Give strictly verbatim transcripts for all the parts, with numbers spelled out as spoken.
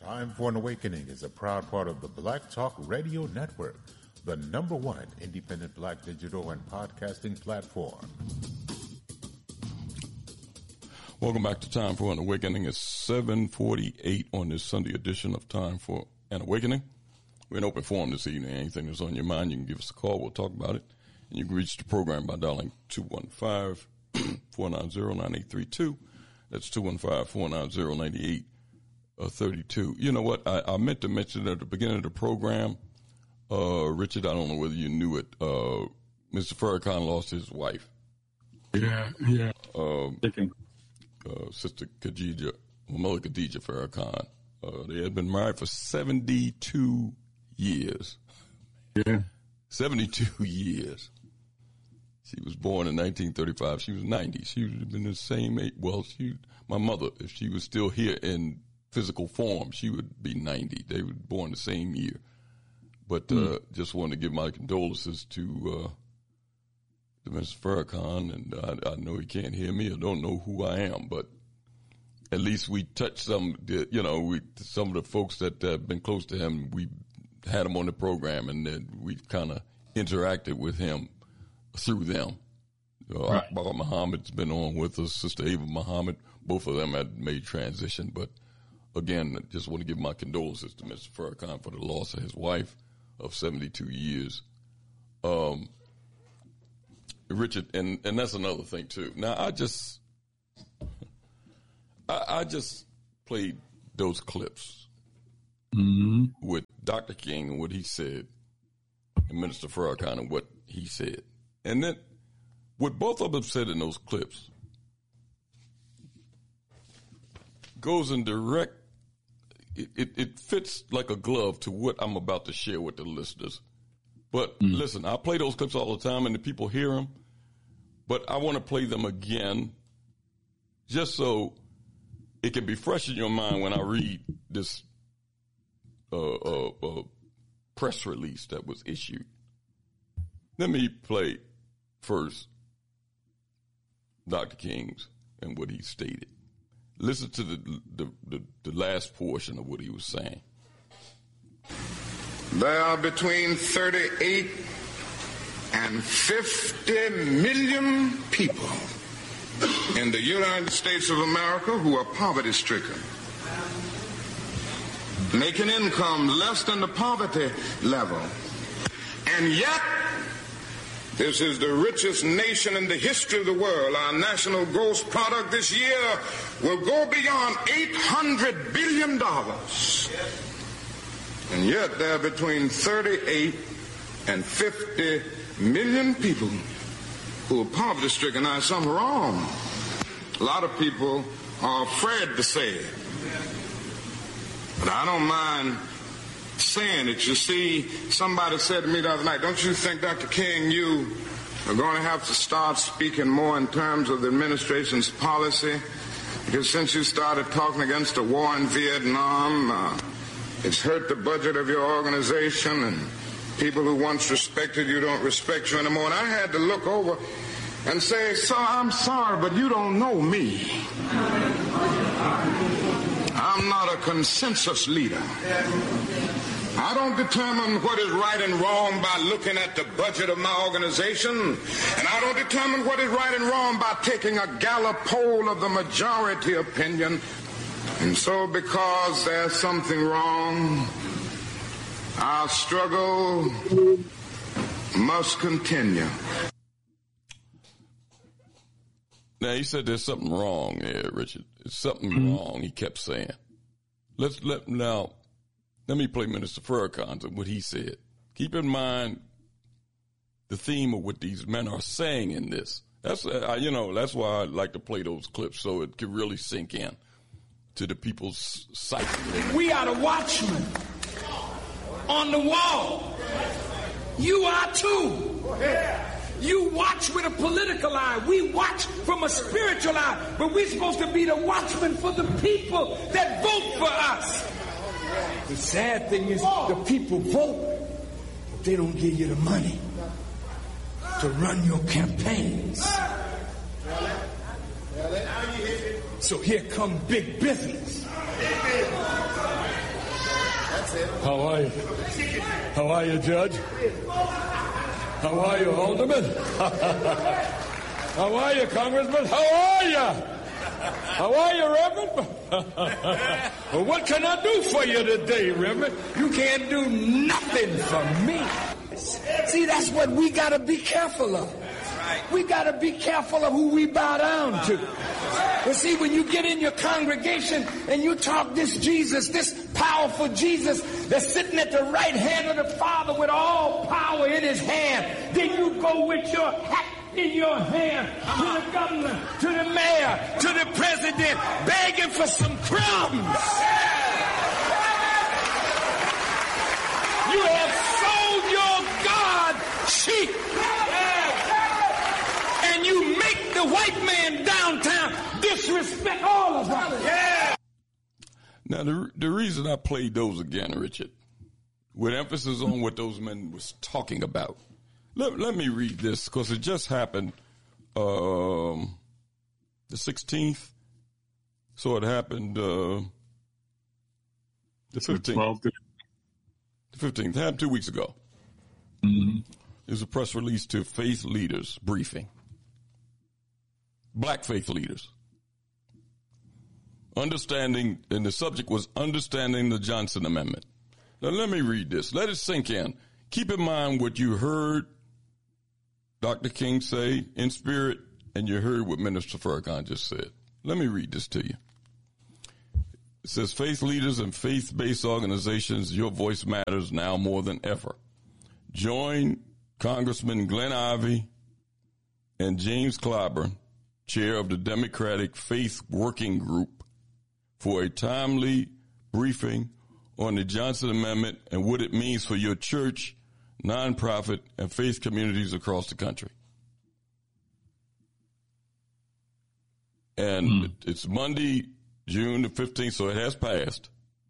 Time for an Awakening is a proud part of the Black Talk Radio Network, the number one independent black digital and podcasting platform. Welcome back to Time for an Awakening. It's seven forty-eight on this Sunday edition of Time for an Awakening. We're in open forum this evening. Anything that's on your mind, you can give us a call. We'll talk about it. And you can reach the program by dialing two one five, four nine zero, nine eight three two. That's two one five, four nine zero, nine eight three two. You know what? I, I meant to mention at the beginning of the program, uh, Richard, I don't know whether you knew it, uh, Mister Farrakhan lost his wife. Yeah, yeah. Um, uh, Sister Khadija, Mother Khadija Farrakhan. Uh, they had been married for seventy-two years. Yeah. seventy-two years. She was born in nineteen thirty-five. She was ninety. She would have been the same age. Well, she, my mother, if she was still here in physical form, she would be ninety. They were born the same year. But uh, mm. just wanted to give my condolences to, uh, to Mister Farrakhan. And I, I know he can't hear me. I don't know who I am, but at least we touched some, you know, we, some of the folks that have been close to him. We had him on the program, and then we kind of interacted with him through them. Uh, right. Akbar Muhammad's been on with us, Sister Ava Muhammad. Both of them had made transition. But again, I just want to give my condolences to Mister Farrakhan for the loss of his wife of seventy-two years. Um, Richard, and, and that's another thing too. Now, I just, I, I just played those clips mm-hmm. with Doctor King and what he said, and Minister Farrakhan and what he said. And then what both of them said in those clips goes in direct, it, it, it fits like a glove to what I'm about to share with the listeners. But mm. listen, I play those clips all the time and the people hear them, but I want to play them again just so it can be fresh in your mind when I read this uh, uh, uh, press release that was issued. Let me play first Doctor King's and what he stated. Listen to the, the, the, the last portion of what he was saying. There are between thirty-eight and fifty million people in the United States of America who are poverty-stricken, making income less than the poverty level. And yet, this is the richest nation in the history of the world. Our national gross product this year will go beyond eight hundred billion dollars. And yet there are between thirty-eight and fifty million people who are poverty-stricken. Now, there's something wrong. A lot of people are afraid to say it. But I don't mind saying it. You see, somebody said to me the other night, don't you think, Doctor King, you are going to have to start speaking more in terms of the administration's policy? Because since you started talking against the war in Vietnam, uh, it's hurt the budget of your organization, and people who once respected you don't respect you anymore. And I had to look over and say, sir, I'm sorry, but you don't know me. I'm not a consensus leader. I don't determine what is right and wrong by looking at the budget of my organization, and I don't determine what is right and wrong by taking a Gallup poll of the majority opinion. And so, because there's something wrong, our struggle must continue. Now, he said there's something wrong there, Richard. There's something mm-hmm. wrong, he kept saying. Let's let now, let me play Minister Farrakhan and what he said. Keep in mind the theme of what these men are saying in this. That's, uh, you know, that's why I like to play those clips so it can really sink in to the people's psyche. We are the watchmen on the wall. You are too. You watch with a political eye. We watch from a spiritual eye. But we're supposed to be the watchmen for the people that vote for us. The sad thing is the people vote, but they don't give you the money to run your campaigns. So here come big business. How are you? How are you, Judge? How are you, Alderman? How are you, Congressman? How are you? How are you, Reverend? Well, what can I do for you today, Reverend? You can't do nothing for me. See, that's what we got to be careful of. We got to be careful of who we bow down to. But see, when you get in your congregation and you talk this Jesus, this powerful Jesus that's sitting at the right hand of the Father with all power in his hand, then you go with your hat in your hand to the governor, to the mayor, to the president, begging for some crumbs. You have sold your God cheap. And you make the white man downtown disrespect all of us. Yeah. Now, the the reason I played those again, Richard, with emphasis on what those men was talking about. Let, let me read this because it just happened um, the sixteenth. So it happened uh, the fifteenth. The fifteenth. It happened two weeks ago. Mm-hmm. There's a press release to faith leaders briefing. Black faith leaders. Understanding, and the subject was understanding the Johnson Amendment. Now let me read this. Let it sink in. Keep in mind what you heard Doctor King say in spirit, and you heard what Minister Farrakhan just said. Let me read this to you. It says, faith leaders and faith-based organizations, your voice matters now more than ever. Join Congressman Glenn Ivey and James Clyburn, chair of the Democratic Faith Working Group, for a timely briefing on the Johnson Amendment and what it means for your church, nonprofit, and faith communities across the country. And mm. it's Monday, June the fifteenth, so it has passed.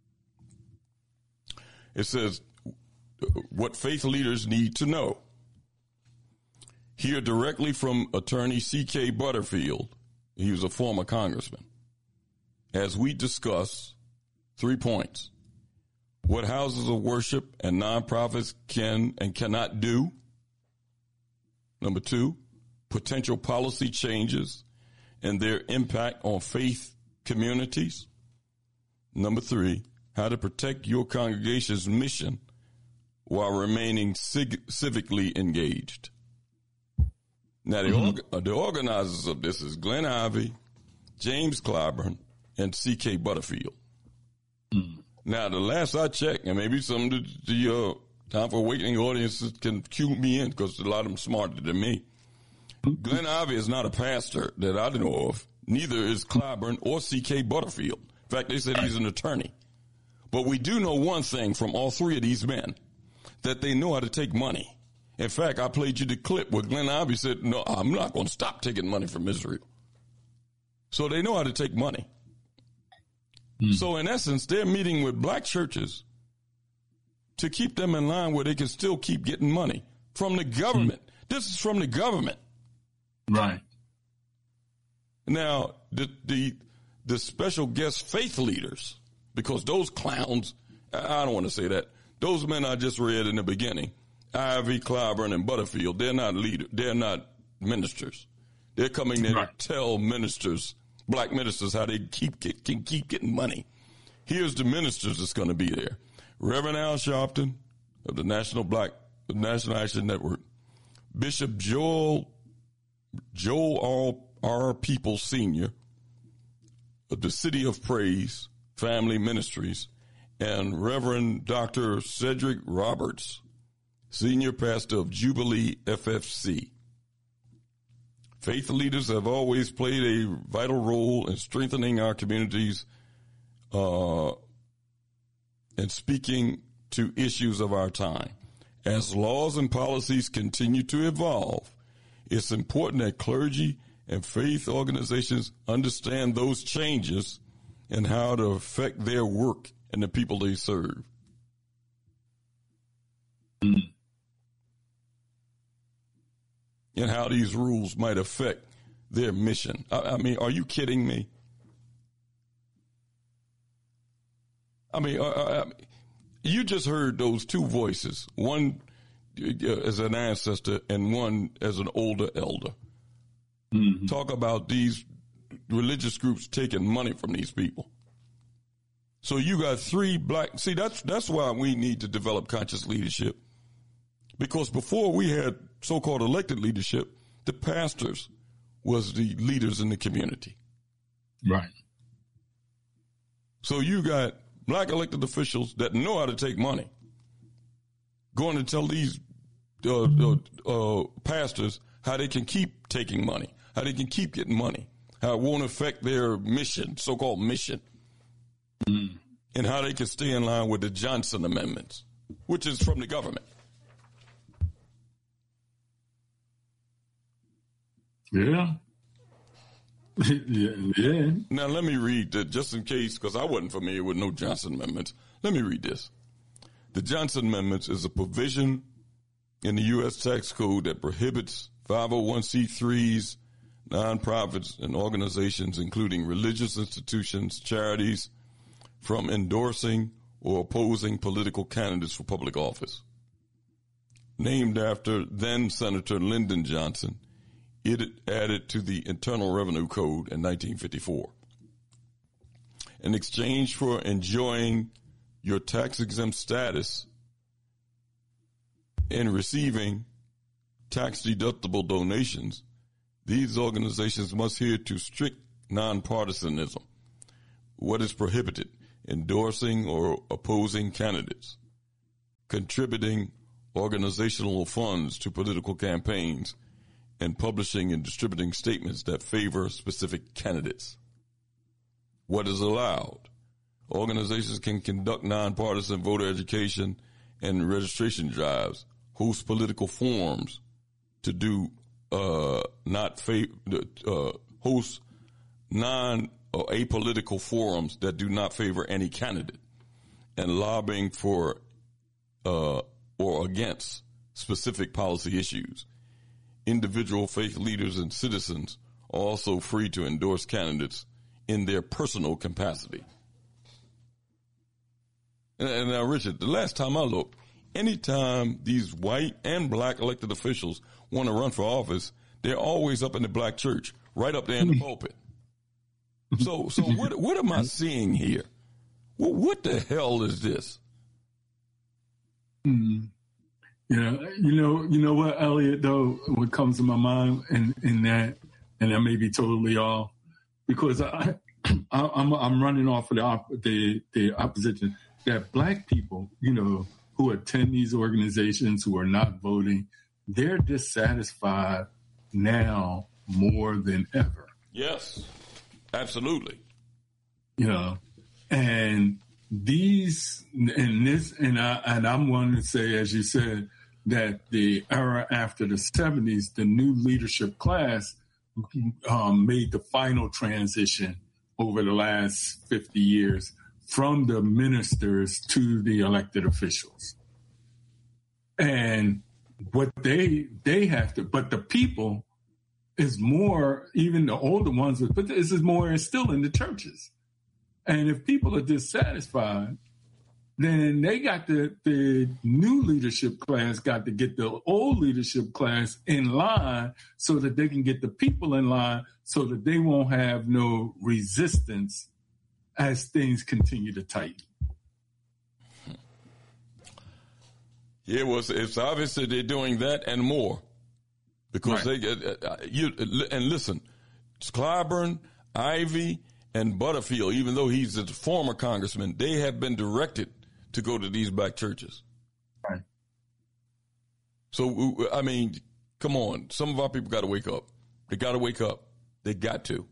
It says what faith leaders need to know. Hear directly from attorney C K Butterfield. He was a former congressman. As we discuss three points: what houses of worship and nonprofits can and cannot do. Number two, potential policy changes and their impact on faith communities. Number three, how to protect your congregation's mission while remaining civ- civically engaged. Now, the, mm-hmm. orga- the organizers of this is Glenn Ivey, James Clyburn, and C K Butterfield. Mm. Now, the last I checked, and maybe some of the, the uh, Time for Awakening audiences can cue me in because a lot of them smarter than me. Mm-hmm. Glenn Ivey is not a pastor that I know of. Neither is Clyburn or C K Butterfield. In fact, they said he's an attorney. But we do know one thing from all three of these men, that they know how to take money. In fact, I played you the clip where Glenn Ivey said, no, I'm not going to stop taking money from Israel. So they know how to take money. Mm. So in essence, they're meeting with black churches to keep them in line where they can still keep getting money from the government. Mm. This is from the government. Right. Now, the, the, the special guest faith leaders, because those clowns, I don't want to say that, those men I just read in the beginning, Ivey, Clyburn, and Butterfield, they're not leader, they're not ministers. They're coming there right. to tell ministers, black ministers, how they keep get, can keep getting money. Here's the ministers that's going to be there: Reverend Al Sharpton of the National Black National Action Network, Bishop Joel Joel R. People Senior of the City of Praise Family Ministries, and Reverend Doctor Cedric Roberts, Senior Pastor of Jubilee F F C. Faith leaders have always played a vital role in strengthening our communities uh, and speaking to issues of our time. As laws and policies continue to evolve, it's important that clergy and faith organizations understand those changes and how to affect their work and the people they serve. Mm. And how these rules might affect their mission. I, I mean, are you kidding me? I mean, uh, uh, you just heard those two voices, one as an ancestor and one as an older elder. Mm-hmm. Talk about these religious groups taking money from these people. So you got three black. See, that's that's why we need to develop conscious leadership. Because before we had so-called elected leadership, the pastors was the leaders in the community. Right. So you got black elected officials that know how to take money going to tell these uh, uh, uh, pastors how they can keep taking money, how they can keep getting money, how it won't affect their mission, so-called mission, mm. and how they can stay in line with the Johnson amendments, which is from the government. Yeah. yeah, yeah. Now, let me read that just in case, because I wasn't familiar with no Johnson amendments. Let me read this. The Johnson amendments is a provision in the U S tax code that prohibits five oh one c threes, nonprofits, and organizations, including religious institutions, charities, from endorsing or opposing political candidates for public office. Named after then Senator Lyndon Johnson, it added to the Internal Revenue Code in nineteen fifty-four. In exchange for enjoying your tax-exempt status and receiving tax-deductible donations, these organizations must adhere to strict nonpartisanism. What is prohibited? Endorsing or opposing candidates, contributing organizational funds to political campaigns, and publishing and distributing statements that favor specific candidates. What is allowed? Organizations can conduct nonpartisan voter education and registration drives, host political forums to do uh, not fa- uh, host non or apolitical forums that do not favor any candidate, and lobbying for uh, or against specific policy issues. Individual faith leaders and citizens are also free to endorse candidates in their personal capacity. And, and now, Richard, the last time I looked, anytime these white and black elected officials want to run for office, they're always up in the black church, right up there in the pulpit. So, so what, what am I seeing here? Well, what the hell is this? Mm. Yeah, you know, you know what, Elliot, though, what comes to my mind in, in that, and I may be totally off, because I, I, I'm I'm running off of the, op, the the opposition, that black people, you know, who attend these organizations, who are not voting, they're dissatisfied now more than ever. Yes, absolutely. You know, and these, and this, and I, and I'm wanting to say, as you said, that the era after the seventies, the new leadership class um, made the final transition over the last fifty years from the ministers to the elected officials. And what they they have to, but the people is more, even the older ones, but this is more is still in the churches. And if people are dissatisfied, then they got the, the new leadership class got to get the old leadership class in line so that they can get the people in line so that they won't have no resistance as things continue to tighten. Yeah, well, it's obvious that they're doing that and more because right. they get, uh, you, and listen, Clyburn, Ivey, and Butterfield, even though he's a former congressman, they have been directed to go to these black churches. Right. So, I mean, come on. Some of our people got to wake up. They got to wake up. They got to.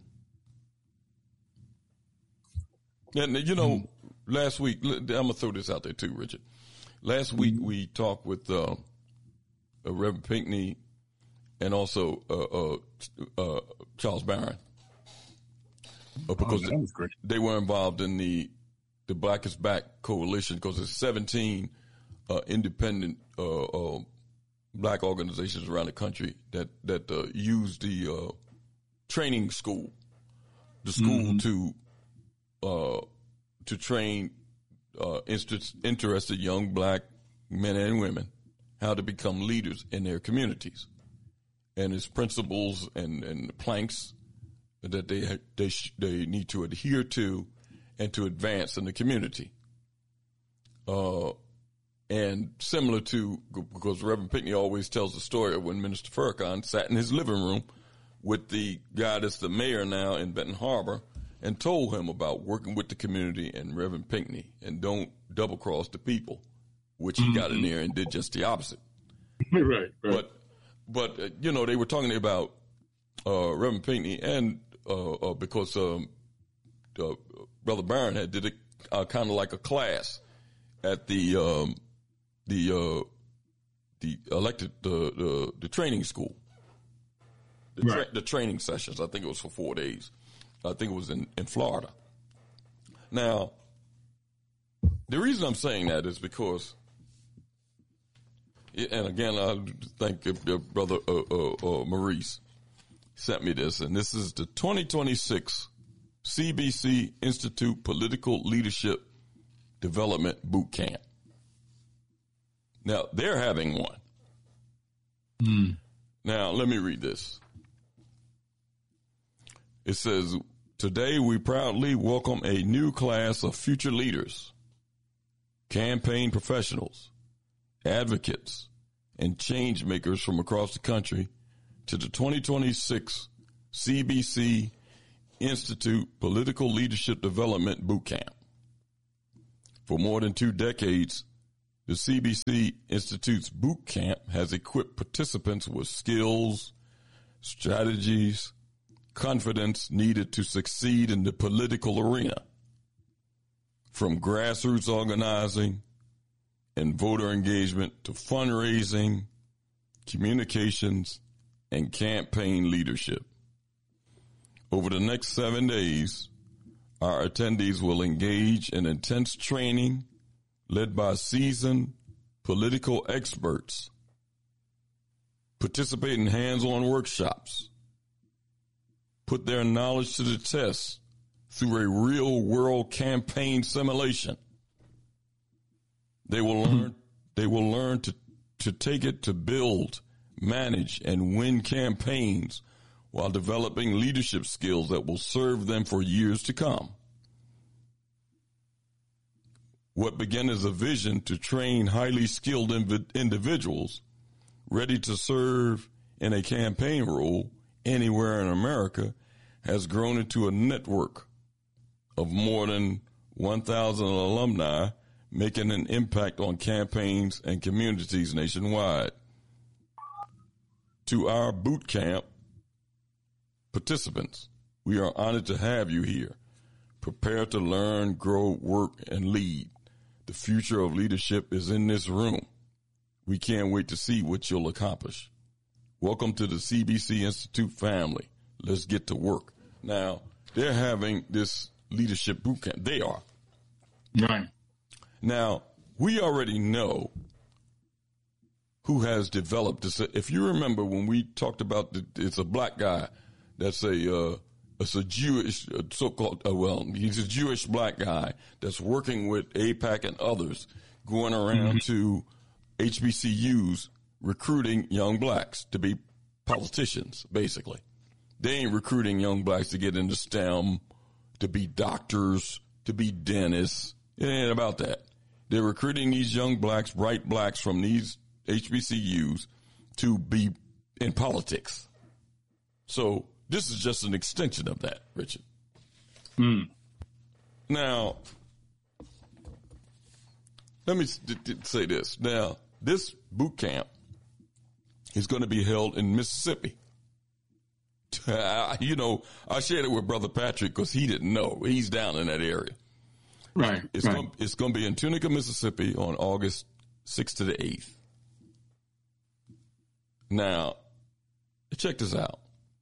And, you know, mm. last week, I'm going to throw this out there too, Richard. Last week, mm-hmm. we talked with uh, uh, Reverend Pinckney and also uh, uh, uh, Charles Barron. Uh, because oh, that was great. They were involved in the the Black is Back coalition because there's seventeen uh, independent uh, uh, black organizations around the country that that uh, use the uh, training school, the school mm-hmm. to uh, to train uh, interest, interested young black men and women how to become leaders in their communities, and its principles and, and planks that they they they need to adhere to and to advance in the community. Uh, and similar to, because Reverend Pinckney always tells the story of when Minister Farrakhan sat in his living room with the guy that's the mayor now in Benton Harbor and told him about working with the community and Reverend Pinckney and don't double cross the people, which he mm-hmm. got in there and did just the opposite. right, right. But, but uh, you know, they were talking about uh, Reverend Pinckney and uh, uh, because um, uh, Brother Barron had did a uh, kind of like a class at the um, the uh, the elected the, the the training school, the, tra- right. the training sessions. I think it was for four days. I think it was in, in Florida. Now, the reason I'm saying that is because, and again, I thank uh, Brother uh, uh, uh, Maurice sent me this, and this is the twenty twenty-six C B C Institute Political Leadership Development Boot Camp. Now, they're having one. Mm. Now, let me read this. It says, today we proudly welcome a new class of future leaders, campaign professionals, advocates, and change makers from across the country to the twenty twenty-six C B C Institute Political Leadership Development Boot Camp. For more than two decades, the C B C Institute's boot camp has equipped participants with skills, strategies, confidence needed to succeed in the political arena. From grassroots organizing and voter engagement to fundraising, communications, and campaign leadership. Over the next seven days, our attendees will engage in intense training led by seasoned political experts, participate in hands-on workshops, put their knowledge to the test through a real-world campaign simulation. They will learn, they will learn to, to take it to build, manage, and win campaigns while developing leadership skills that will serve them for years to come. What began as a vision to train highly skilled inv- individuals ready to serve in a campaign role anywhere in America has grown into a network of more than one thousand alumni making an impact on campaigns and communities nationwide. To our boot camp participants, we are honored to have you here. Prepare to learn, grow, work, and lead. The future of leadership is in this room. We can't wait to see what you'll accomplish. Welcome to the C B C Institute family. Let's get to work. Now, they're having this leadership boot camp. They are. Right. Now, we already know who has developed this. If you remember when we talked about the, it's a black guy that's a uh, it's a Jewish uh, so-called uh, well he's a Jewish black guy that's working with AIPAC and others going around mm-hmm. to H B C Us recruiting young blacks to be politicians. Basically, they ain't recruiting young blacks to get into STEM, to be doctors, to be dentists. It ain't about that. They're recruiting these young blacks, bright blacks from these H B C Us to be in politics. So this is just an extension of that, Richard. Mm. Now, let me d- d- say this. Now, this boot camp is going to be held in Mississippi. You know, I shared it with Brother Patrick because he didn't know. He's down in that area. Right. It's right. going it's going to be in Tunica, Mississippi on August sixth to the eighth. Now, check this out.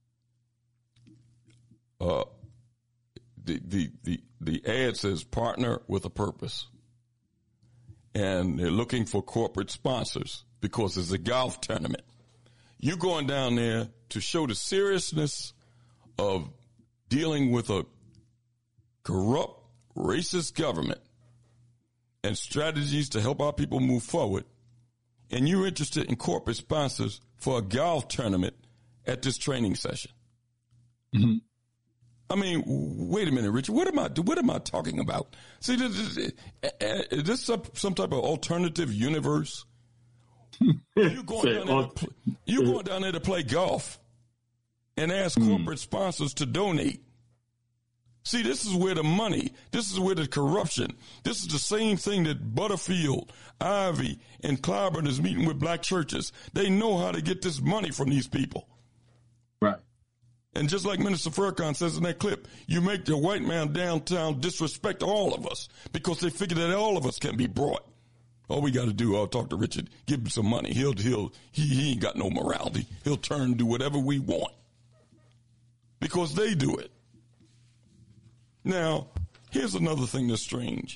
Uh, the, the, the, the ad says partner with a purpose. And they're looking for corporate sponsors because it's a golf tournament. You're going down there to show the seriousness of dealing with a corrupt, racist government and strategies to help our people move forward, and you're interested in corporate sponsors for a golf tournament at this training session. Mm-hmm. I mean, wait a minute, Richard. What am I? What am I talking about? See, this, is, is this some, some type of alternative universe? You're going, down there to, you're going down there to play golf and ask mm. corporate sponsors to donate. See, this is where the money, this is where the corruption, this is the same thing that Butterfield, Ivy, and Clyburn is meeting with black churches. They know how to get this money from these people. Right. And just like Minister Farrakhan says in that clip, you make the white man downtown disrespect all of us because they figure that all of us can be brought. All we got to do, I'll talk to Richard, give him some money. He'll, he'll, he, he ain't got no morality. He'll turn and do whatever we want because they do it. Now, here's another thing that's strange.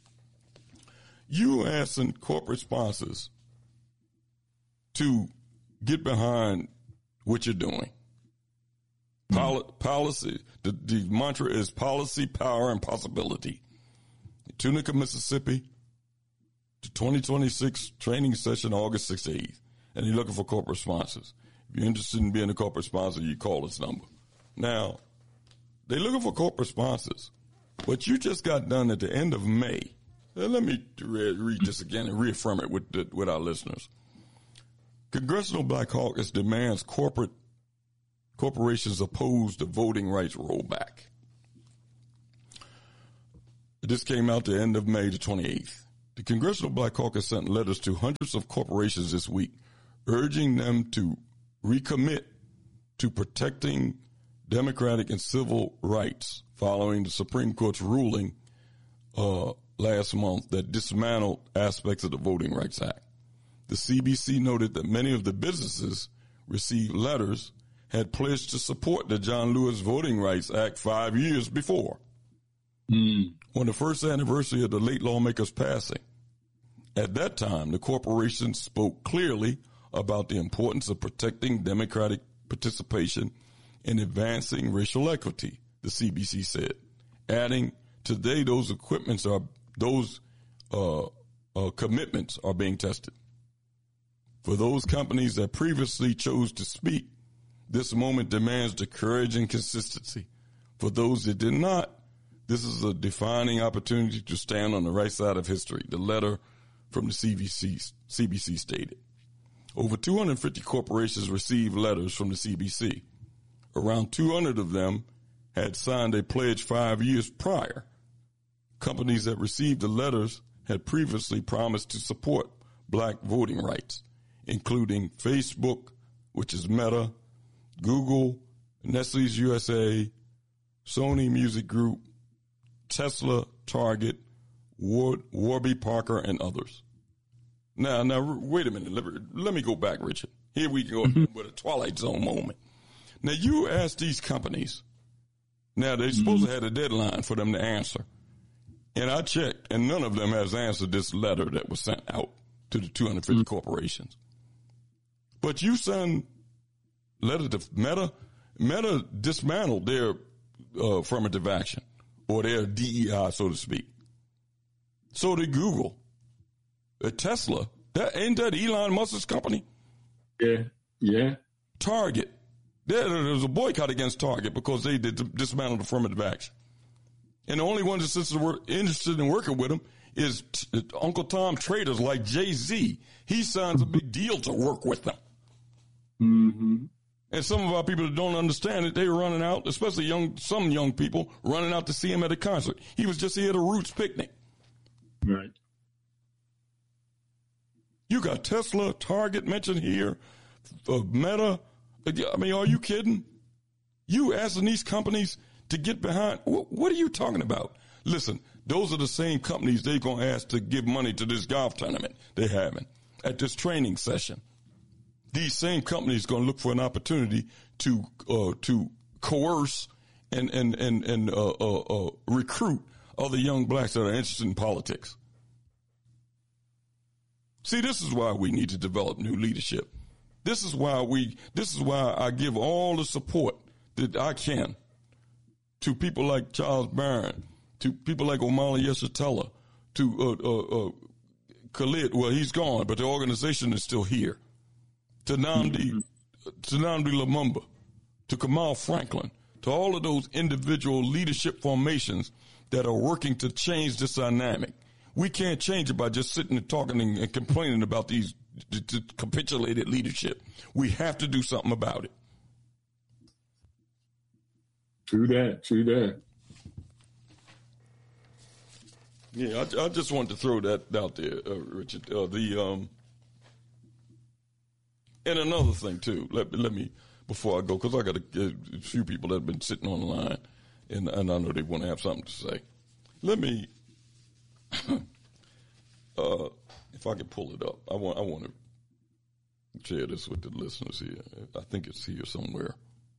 You asking corporate sponsors to get behind what you're doing. Poli- policy, the, the mantra is policy, power, and possibility. Tunica, Mississippi, the twenty twenty-six training session, August sixth to eighth. And you're looking for corporate sponsors. If you're interested in being a corporate sponsor, you call this number. Now, they're looking for corporate sponsors. But you just got done at the end of May. Now, let me re- read this again and reaffirm it with, the, with our listeners. Congressional Black Caucus demands corporate corporations oppose the voting rights rollback. This came out the end of May the twenty-eighth. The Congressional Black Caucus sent letters to hundreds of corporations this week, urging them to recommit to protecting democratic and civil rights following the Supreme Court's ruling uh, last month that dismantled aspects of the Voting Rights Act. The C B C noted that many of the businesses received letters had pledged to support the John Lewis Voting Rights Act five years before. Mm. On the first anniversary of the late lawmaker's passing. At that time, the corporation spoke clearly about the importance of protecting democratic participation and advancing racial equity, the C B C said, adding, today those equipments are, those uh, uh, commitments are being tested. For those companies that previously chose to speak, this moment demands the courage and consistency. For those that did not, this is a defining opportunity to stand on the right side of history, the letter from the C B C, C B C stated. Over two hundred fifty corporations received letters from the C B C. Around two hundred of them had signed a pledge five years prior. Companies that received the letters had previously promised to support black voting rights, including Facebook, which is Meta, Google, Nestle's U S A, Sony Music Group, Tesla, Target, Ward, Warby Parker, and others. Now, now, wait a minute. Let, let me go back, Richard. Here we go mm-hmm. with a Twilight Zone moment. Now, you ask these companies. Now, they're supposed mm-hmm. to have a deadline for them to answer. And I checked, and none of them has answered this letter that was sent out to the two hundred fifty mm-hmm. corporations. But you send letter to Meta. Meta dismantled their uh, affirmative action, or their D E I, so to speak. So did Google. Uh, Tesla, that ain't that Elon Musk's company? Yeah, yeah. Target. There, there was a boycott against Target because they did dismantle affirmative action. And the only one that's interested in working with them is t- Uncle Tom traders like Jay-Z. He signs a big deal to work with them. Mm-hmm. And some of our people that don't understand it, they were running out, especially young, some young people, running out to see him at a concert. He was just here at a Roots picnic. Right. You got Tesla, Target mentioned here, uh, Meta. I mean, are you kidding? You asking these companies to get behind? What, what are you talking about? Listen, those are the same companies they're going to ask to give money to this golf tournament they're having at this training session. These same companies going to look for an opportunity to uh, to coerce and and and and uh, uh, uh, recruit other young blacks that are interested in politics. See, this is why we need to develop new leadership. This is why we. This is why I give all the support that I can to people like Charles Barron, to people like Omali Yeshitela, to uh, uh, uh, Khalid, well, he's gone, but the organization is still here. To Nnamdi, mm-hmm. to Nnamdi Lumumba, to Kamal Franklin, to all of those individual leadership formations that are working to change this dynamic. We can't change it by just sitting and talking and, and complaining about these d- d- capitulated leadership. We have to do something about it. True that, true that. Yeah, I, I just wanted to throw that out there, uh, Richard. Uh, the um, and another thing too. Let let me before I go, because I got a, a few people that have been sitting on the line, and and I know they want to have something to say. Let me, uh, if I can pull it up, I want I want to share this with the listeners here. I think it's here somewhere.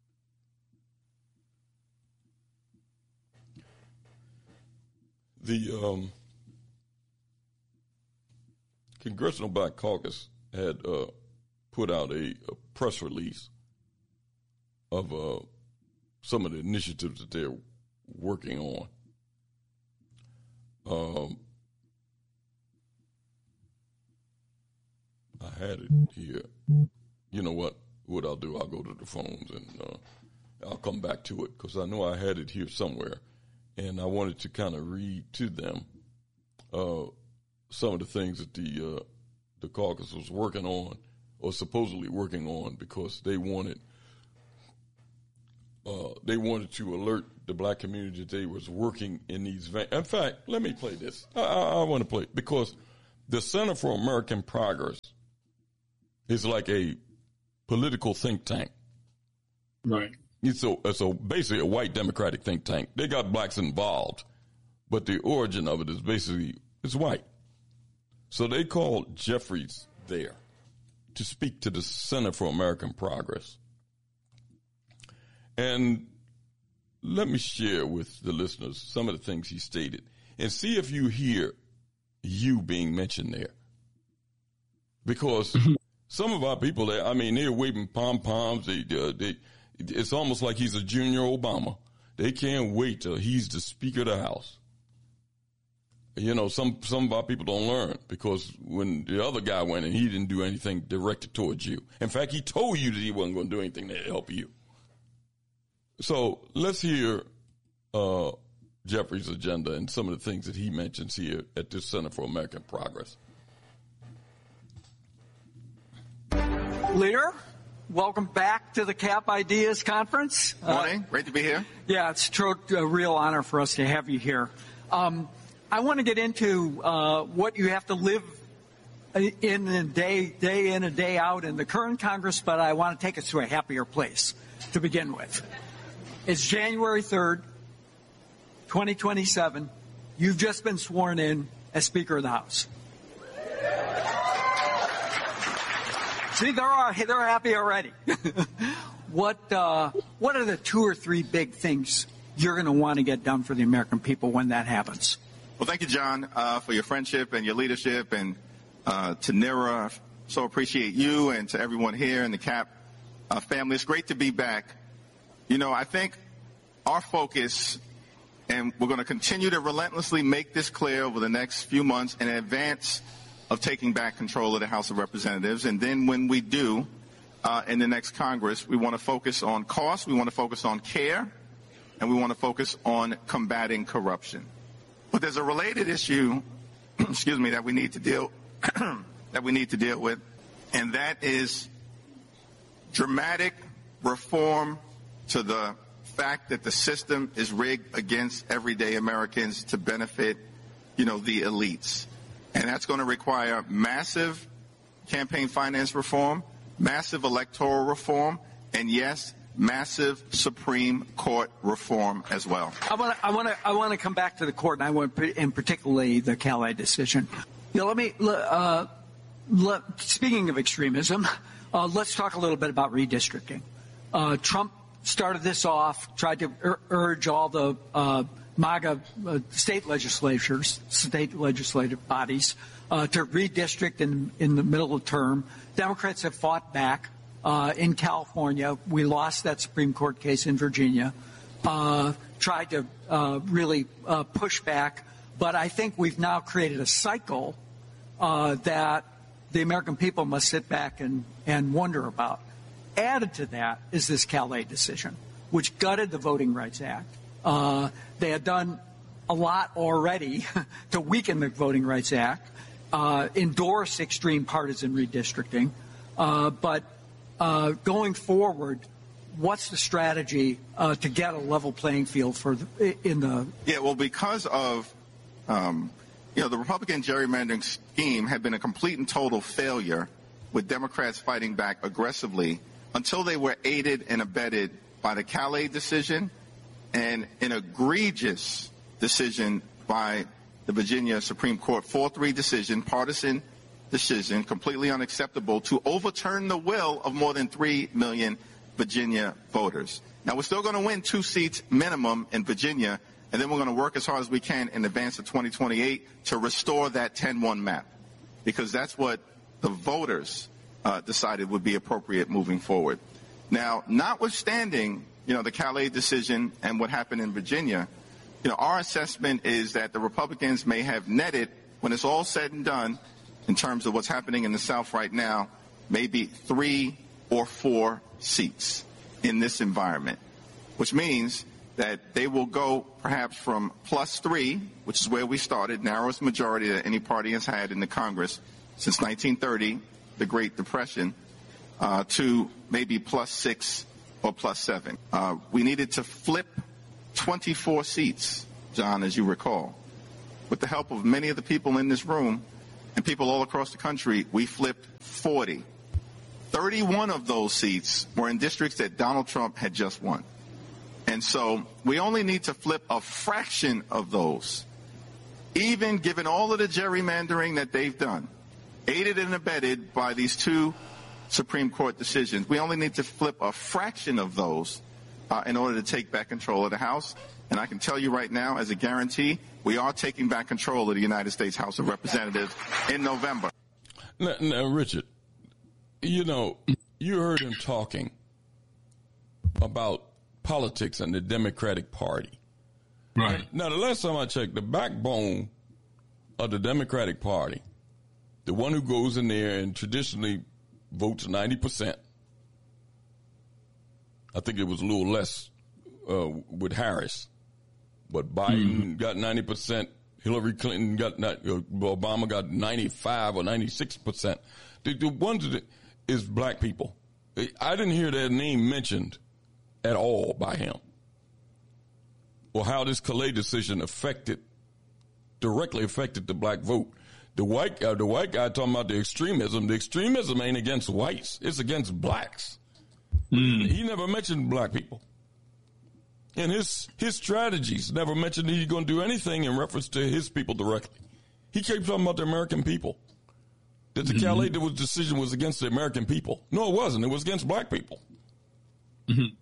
The um, Congressional Black Caucus had uh, put out a, a press release of uh, some of the initiatives that they're working on. Um, I had it here. You know what? What I'll do, I'll go to the phones and uh, I'll come back to it because I know I had it here somewhere. And I wanted to kind of read to them uh, some of the things that the uh, the caucus was working on, or supposedly working on, because they wanted uh, they wanted to alert the black community that they was working in these. Va- in fact, let me play this. I, I, I want to play it because the Center for American Progress is like a political think tank, right? It's a, it's a basically a white Democratic think tank. They got blacks involved, but the origin of it is basically it's white. So they called Jeffries there to speak to the Center for American Progress. And let me share with the listeners some of the things he stated and see if you hear you being mentioned there. Because some of our people there, I mean, they're waving pom-poms. They, uh, they, It's almost like he's a junior Obama. They can't wait till he's the Speaker of the House. You know, some, some of our people don't learn because when the other guy went and he didn't do anything directed towards you. In fact, he told you that he wasn't going to do anything to help you. So let's hear uh, Jeffrey's agenda and some of the things that he mentions here at this Center for American Progress. Leader? Welcome back to the C A P Ideas Conference. Morning. Uh, Great to be here. Yeah, it's true, a real honor for us to have you here. Um, I want to get into uh, what you have to live in a day, day in and day out in the current Congress, but I want to take us to a happier place to begin with. It's January third, twenty twenty-seven. You've just been sworn in as Speaker of the House. See, they're, they're happy already. What uh, what are the two or three big things you're going to want to get done for the American people when that happens? Well, thank you, John, uh, for your friendship and your leadership, and uh, to Nira. So appreciate you, and to everyone here in the C A P uh, family. It's great to be back. You know, I think our focus, and we're going to continue to relentlessly make this clear over the next few months in advance of taking back control of the House of Representatives. And then when we do, uh, in the next Congress, we want to focus on cost, we want to focus on care, and we want to focus on combating corruption. But there's a related issue, excuse me, that we need to deal, that we need to deal with, and that is dramatic reform to the fact that the system is rigged against everyday Americans to benefit, you know, the elites. And that's going to require massive campaign finance reform, massive electoral reform, and yes, massive Supreme Court reform as well. I want to, I want to, I want to come back to the court, and I want, in particularly the Calais decision. You know, let me. Uh, let, speaking of extremism, uh, let's talk a little bit about redistricting. Uh, Trump started this off, tried to ur- urge all the uh, MAGA uh, state legislatures, state legislative bodies, uh, to redistrict in, in the middle of term. Democrats have fought back. Uh, in California, we lost that Supreme Court case in Virginia, uh, tried to uh, really uh, push back, But I think we've now created a cycle uh, that the American people must sit back and, and wonder about. Added to that is this Calais decision, which gutted the Voting Rights Act. Uh, they had done a lot already to weaken the Voting Rights Act, uh, endorse extreme partisan redistricting. Uh, but uh, going forward, what's the strategy uh, to get a level playing field for the, in the? Yeah, well, because of um, you know the Republican gerrymandering scheme had been a complete and total failure, with Democrats fighting back aggressively until they were aided and abetted by the Calais decision and an egregious decision by the Virginia Supreme Court, four three decision, partisan decision, completely unacceptable, to overturn the will of more than three million Virginia voters. Now, we're still going to win two seats minimum in Virginia, and then we're going to work as hard as we can in advance of twenty twenty-eight to restore that ten one map, because that's what the voters uh, decided would be appropriate moving forward. Now, notwithstanding, you know, the Calais decision and what happened in Virginia, you know, our assessment is that the Republicans may have netted, when it's all said and done, in terms of what's happening in the South right now, maybe three or four seats in this environment, which means that they will go perhaps from plus three, which is where we started, narrowest majority that any party has had in the Congress since nineteen thirty, the Great Depression, uh, to maybe plus six or plus seven. Uh, we needed to flip twenty-four seats, John, as you recall. With the help of many of the people in this room and people all across the country, we flipped forty. thirty-one of those seats were in districts that Donald Trump had just won. And so we only need to flip a fraction of those, even given all of the gerrymandering that they've done, aided and abetted by these two Supreme Court decisions. We only need to flip a fraction of those uh, in order to take back control of the House. And I can tell you right now, as a guarantee, we are taking back control of the United States House of Representatives in November. Now, now Richard, you know, you heard him talking about politics and the Democratic Party. Right. Now, the last time I checked, the backbone of the Democratic Party, the one who goes in there and traditionally votes ninety percent, I think it was a little less uh, with Harris, but Biden mm-hmm. got ninety percent, Hillary Clinton got, not, uh, Obama got ninety-five or ninety-six percent. The, the one that is black people. I didn't hear their name mentioned at all by him, or how this Calais decision affected, directly affected the black vote. The white guy, the white guy talking about the extremism. The extremism ain't against whites; it's against blacks. Mm. He never mentioned black people, and his his strategies never mentioned he's going to do anything in reference to his people directly. He kept talking about the American people. That the mm-hmm. Calais decision was against the American people. No, it wasn't. It was against black people. Mm-hmm.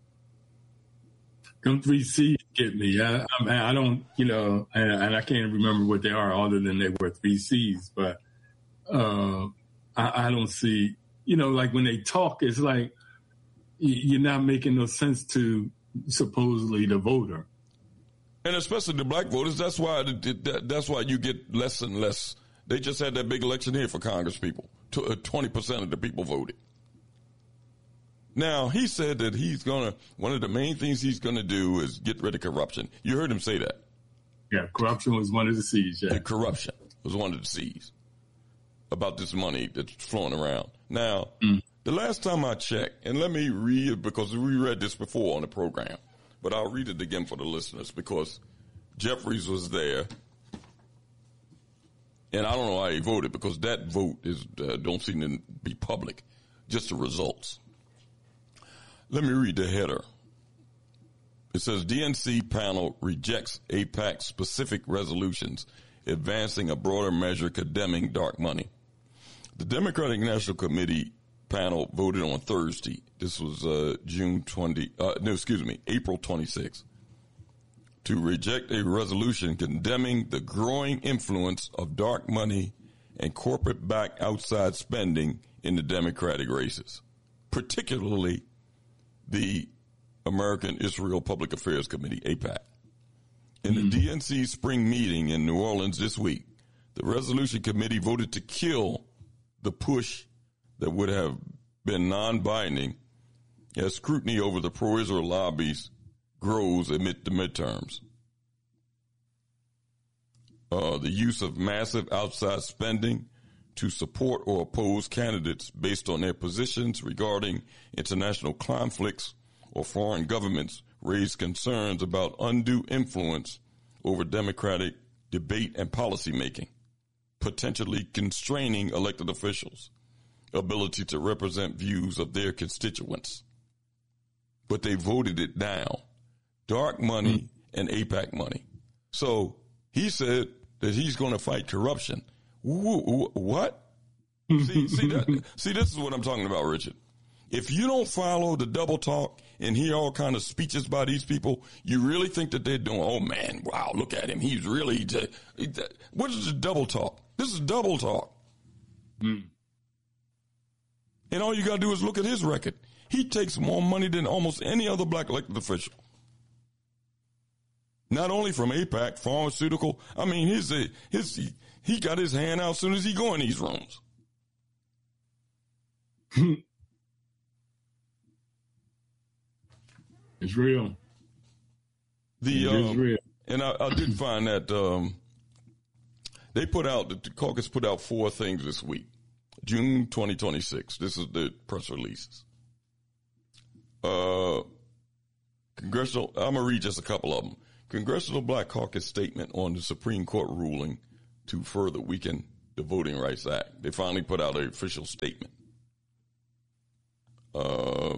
Them three C's get me. I, I, mean, I don't, you know, and, and I can't remember what they are other than they were three C's. But uh, I, I don't see, you know, like when they talk, it's like you're not making no sense to supposedly the voter. And especially the black voters. That's why that's why you get less and less. They just had that big election here for Congress people. twenty percent of the people voted. Now, he said that he's going to, one of the main things he's going to do is get rid of corruption. You heard him say that. Yeah, corruption was one of the C's, yeah. The corruption was one of the C's about this money that's flowing around. Now, mm. the last time I checked, and let me read it because we read this before on the program, but I'll read it again for the listeners because Jeffries was there. And I don't know how he voted because that vote is uh, don't seem to be public, just the results. Let me read the header. It says D N C panel rejects A PAC specific resolutions, advancing a broader measure condemning dark money. The Democratic National Committee panel voted on Thursday. This was uh, June twentieth. Uh, no, excuse me, April twenty-sixth. To reject a resolution condemning the growing influence of dark money and corporate-backed outside spending in the Democratic races, particularly the American Israel Public Affairs Committee, A PAC. In the D N C spring meeting in New Orleans this week, the resolution committee voted to kill the push that would have been non-binding as scrutiny over the pro-Israel lobbies grows amid the midterms. Uh, the use of massive outside spending to support or oppose candidates based on their positions regarding international conflicts or foreign governments raised concerns about undue influence over democratic debate and policymaking, potentially constraining elected officials' ability to represent views of their constituents. But they voted it down. Dark money and AIPAC money. So he said that he's going to fight corruption. What? see, see, that, see, this is what I'm talking about, Richard. If you don't follow the double talk and hear all kind of speeches by these people, you really think that they're doing, oh, man, wow, look at him. He's really, what is the double talk? This is double talk. Mm. And all you got to do is look at his record. He takes more money than almost any other black elected official. Not only from AIPAC, pharmaceutical. I mean, his, his, he, he got his hand out as soon as he go in these rooms. It's real. The, it um, is real. And I, I did find that um, they put out, the caucus put out four things this week. June twenty twenty-six. This is the press releases. Uh, Congressional, I'm going to read just a couple of them. Congressional Black Caucus statement on the Supreme Court ruling to further weaken the Voting Rights Act. They finally put out an official statement. Uh,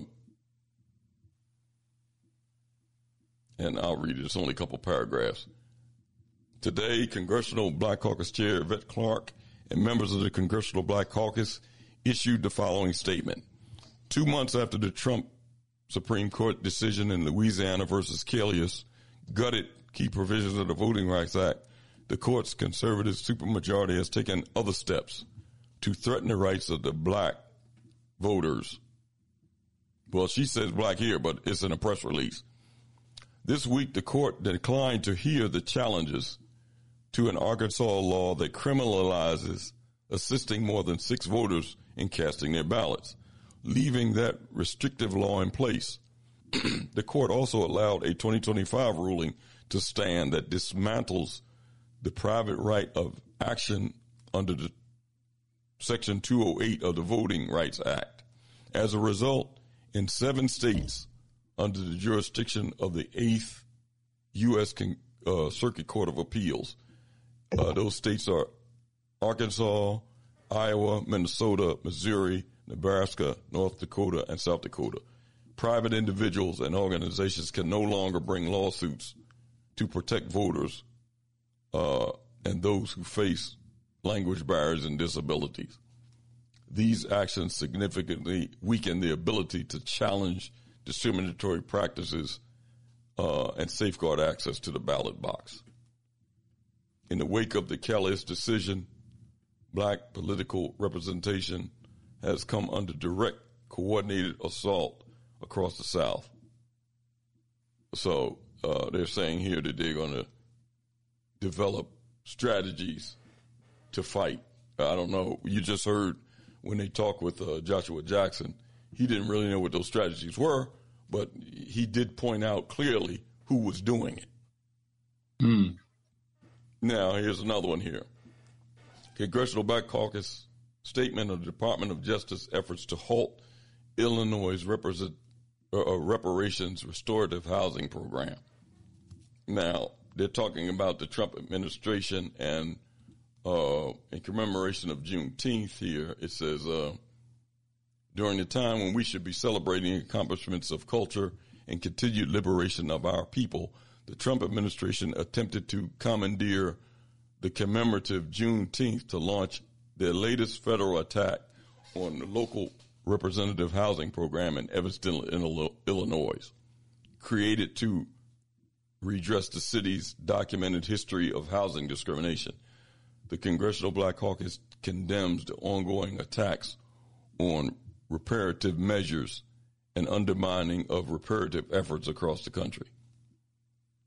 and I'll read it. It's only a couple paragraphs. Today, Congressional Black Caucus Chair Yvette Clarke and members of the Congressional Black Caucus issued the following statement. Two months after the Trump Supreme Court decision in Louisiana versus Calius gutted key provisions of the Voting Rights Act, the court's conservative supermajority has taken other steps to threaten the rights of the black voters. Well, she says black here, but it's in a press release. This week, the court declined to hear the challenges to an Arkansas law that criminalizes assisting more than six voters in casting their ballots, leaving that restrictive law in place. The court also allowed a twenty twenty-five ruling to stand that dismantles the private right of action under the Section two oh eight of the Voting Rights Act. As a result, in seven states under the jurisdiction of the eighth U S Con- uh, Circuit Court of Appeals, uh, those states are Arkansas, Iowa, Minnesota, Missouri, Nebraska, North Dakota, and South Dakota. Private individuals and organizations can no longer bring lawsuits to protect voters uh, and those who face language barriers and disabilities. These actions significantly weaken the ability to challenge discriminatory practices uh, and safeguard access to the ballot box. In the wake of the Calius decision, black political representation has come under direct coordinated assault across the South. So uh, they're saying here that they're going to develop strategies to fight. I don't know. You just heard when they talked with uh, Joshua Jackson, he didn't really know what those strategies were, but he did point out clearly who was doing it. Mm. Now, here's another one here. Congressional Black Caucus statement of the Department of Justice efforts to halt Illinois' represent, uh, reparations restorative housing program. Now, they're talking about the Trump administration, and uh, in commemoration of Juneteenth here, it says, uh, during the time when we should be celebrating accomplishments of culture and continued liberation of our people, the Trump administration attempted to commandeer the commemorative Juneteenth to launch their latest federal attack on the local representative housing program in Evanston, Illinois, created to redress the city's documented history of housing discrimination. The Congressional Black Caucus condemns the ongoing attacks on reparative measures and undermining of reparative efforts across the country.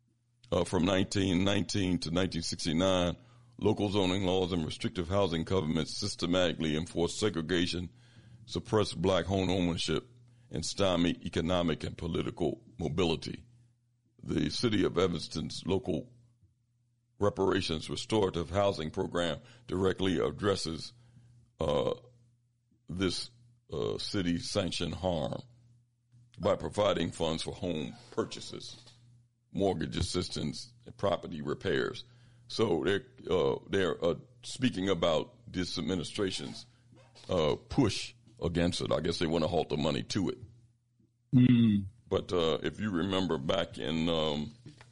uh, from nineteen nineteen to nineteen sixty-nine, local zoning laws and restrictive housing covenants systematically enforced segregation, suppressed black home ownership, and stymied economic and political mobility. The City of Evanston's local reparations restorative housing program directly addresses uh, this uh, city-sanctioned harm by providing funds for home purchases, mortgage assistance, and property repairs. So they're, uh, they're uh, speaking about this administration's uh, push against it. I guess they want to halt the money to it. Mm. But uh, if you remember back in, um,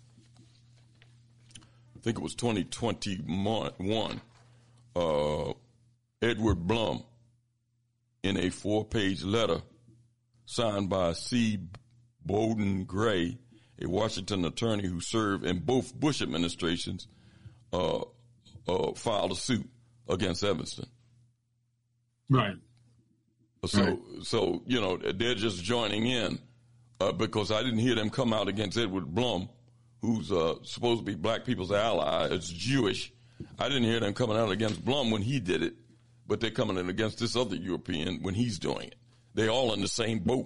I think it was twenty twenty-one, uh, Edward Blum, in a four-page letter signed by C. Bowden Gray, a Washington attorney who served in both Bush administrations, uh, uh, filed a suit against Evanston. Right. So, right. so you know, they're just joining in uh, because I didn't hear them come out against Edward Blum, who's uh, supposed to be black people's ally. It's Jewish. I didn't hear them coming out against Blum when he did it, but they're coming in against this other European when he's doing it. They're all in the same boat.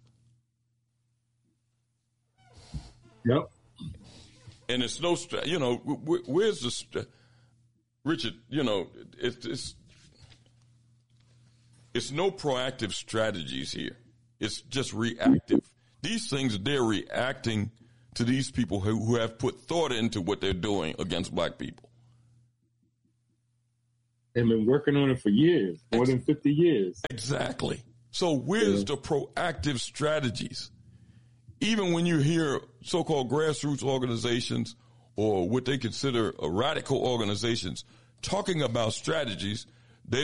Yep. And it's no, you know, where's the, Richard, you know, it's, it's, it's no proactive strategies here. It's just reactive. These things, they're reacting to these people who, who have put thought into what they're doing against black people. They've been working on it for years, more than fifty years. Exactly. So where's yeah. the proactive strategies? Even when you hear so-called grassroots organizations or what they consider radical organizations talking about strategies,